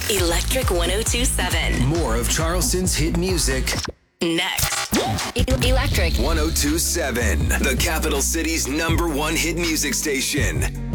Electric 1027. More of Charleston's hit music. Next. Electric 1027, the capital city's #1 hit music station.